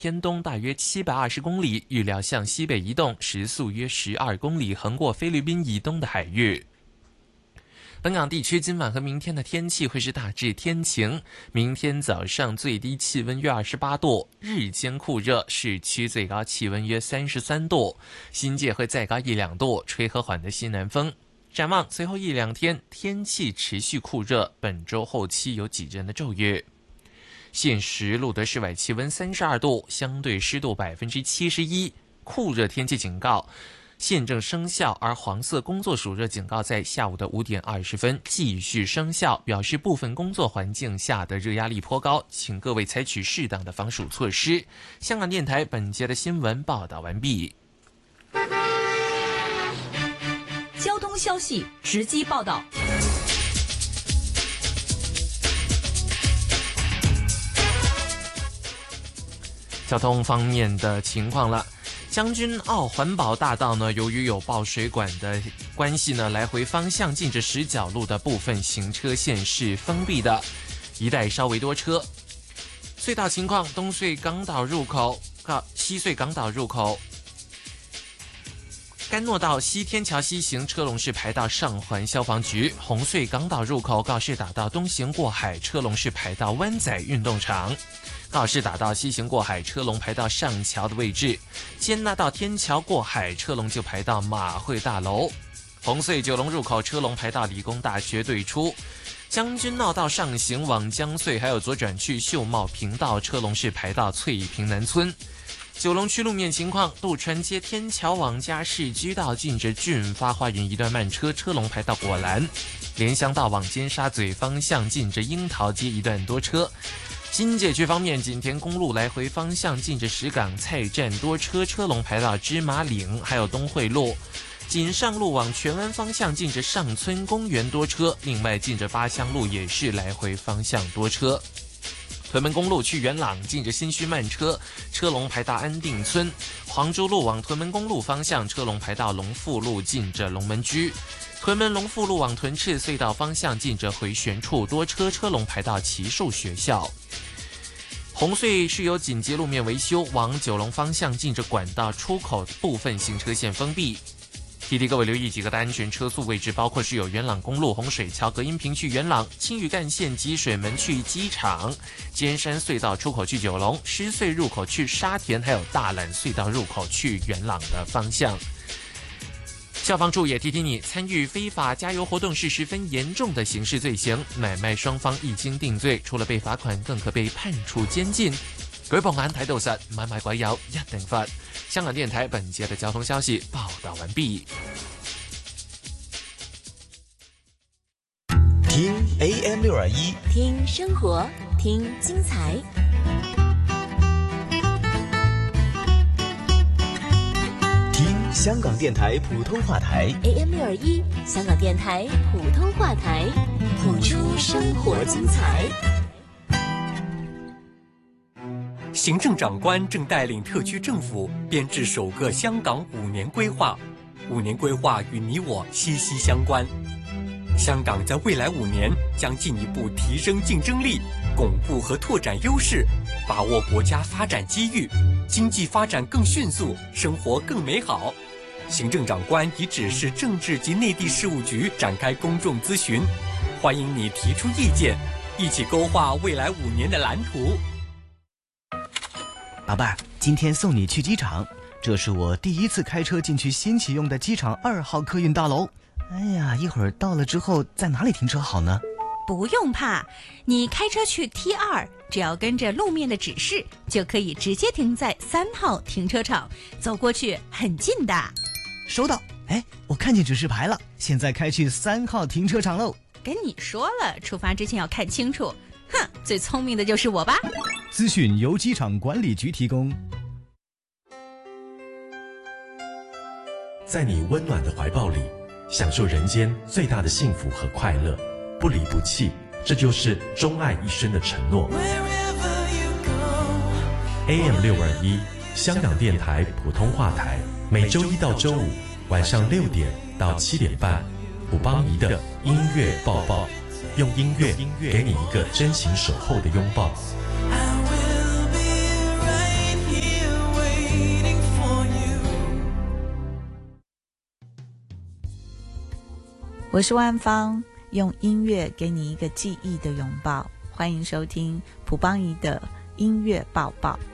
偏东大约720公里，预料向西北移动，时速约12公里，横过菲律宾以东的海域。本港地区今晚和明天的天气会是大致天晴，明天早上最低气温约28度，日间酷热，市区最高气温约33度，新界会再高1-2度，吹和缓的西南风。展望随后1-2天天气持续酷热，本周后期有几阵的骤雨。现时录得室外气温32度，相对湿度71%，酷热天气警告现正生效，而黄色工作暑热警告在下午的5点20分继续生效，表示部分工作环境下的热压力颇高，请各位采取适当的防暑措施。香港电台本节的新闻报道完毕。 交通消息直击报道。 交通方面的情况了，将军澳环保大道呢，由于有爆水管的关系呢，来回方向近着10角路的部分行车线是封闭的，一带稍微多车。隧道情况，东隧港岛入口到西隧港岛入口，甘诺道西天桥西行车龙是排到上环消防局，红隧港岛入口告士打道东行过海车龙是排到湾仔运动场，告士打道西行过海车龙排到上桥的位置，坚拿道天桥过海车龙就排到马会大楼，红隧九龙入口车龙排到理工大学对出，将军澳道上行往江隧还有左转去秀茂坪道车龙是排到翠屏南村。九龙区路面情况，渡船街天桥往嘉市居道近着俊发花园一段慢车，车龙排到果栏；莲香道往尖沙咀方向近着樱桃街一段多车。新界区方面，锦田公路来回方向近着石港菜站多车，车龙排到芝麻岭还有东汇路；锦上路往荃湾方向近着上村公园多车，另外近着八乡路也是来回方向多车。屯门公路去元朗近着新墟慢车，车龙排到安定村；黄珠路往屯门公路方向，车龙排到龙富路近着龙门居；屯门龙富路往屯赤隧道方向近着回旋处多车，车龙排到奇树学校。红隧是有紧急路面维修，往九龙方向近着管道出口部分行车线封闭。提提各位留意几个的安全车速位置，包括是有元朗公路洪水桥隔音屏去元朗，青屿干线积水门去机场，尖山隧道出口去九龙，狮隧入口去沙田，还有大榄隧道入口去元朗的方向。消防处也提提你，参与非法加油活动是十分严重的刑事罪行，买卖双方一经定罪，除了被罚款，更可被判处监禁。舉報眼睇到實，買賣鬼友一定罰。香港電台本節的交通消息報道完畢。 聽 AM621， 聽生活，聽精彩。 聽香港電台普通話台 AM621，香港電台普通話台，譜出生活精彩。 行政长官正带领特区政府编制首个香港5年规划，5年规划与你我息息相关。香港在未来5年将进一步提升竞争力，巩固和拓展优势，把握国家发展机遇，经济发展更迅速，生活更美好。行政长官已指示政治及内地事务局展开公众咨询，欢迎你提出意见，一起勾画未来5年的蓝图。 宝贝儿，今天送你去机场，这是我第一次开车进去新启用的机场2号客运大楼。哎呀，一会儿到了之后在哪里停车好呢？ 不用怕，你开车去 T2，只要跟着路面的指示，就可以直接停在3号停车场，走过去很近的。 收到。哎，我看见指示牌了，现在开去3号停车场喽。 跟你说了，出发之前要看清楚。哼，最聪明的就是我吧。 资讯由机场管理局提供。 在你温暖的怀抱里，享受人间最大的幸福和快乐，不离不弃，这就是钟爱一生的承诺。AM621，香港电台普通话台，每周1到周5晚上6点到7点半，虎邦仪的音乐抱抱，用音乐给你一个真情守候的拥抱。 我是万芳，用音乐给你一个记忆的拥抱。欢迎收听蒲邦仪的音乐抱抱。